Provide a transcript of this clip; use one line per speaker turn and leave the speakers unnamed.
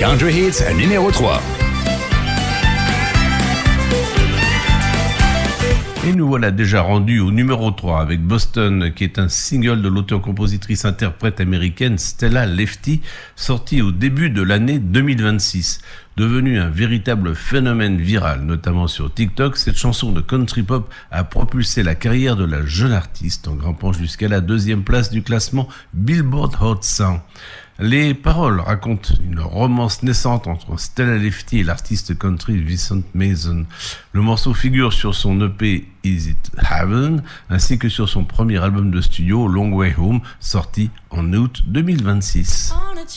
Country Hits numéro 3.
Et nous voilà déjà rendus au numéro 3 avec Boston, qui est un single de l'auteure-compositrice-interprète américaine Stella Lefty, sorti au début de l'année 2026. Devenue un véritable phénomène viral, notamment sur TikTok, cette chanson de country pop a propulsé la carrière de la jeune artiste en grimpant jusqu'à la 2e place du classement Billboard Hot 100. Les paroles racontent une romance naissante entre Stella Lefty et l'artiste country Vincent Mason. Le morceau figure sur son EP Is It Heaven, ainsi que sur son premier album de studio Long Way Home, sorti en août 2026.